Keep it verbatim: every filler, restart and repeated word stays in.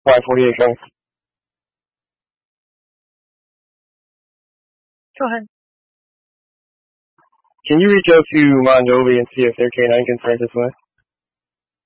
Y forty-eight coming. Go ahead. Can you reach out to Mondovi and see if their canine can start this way?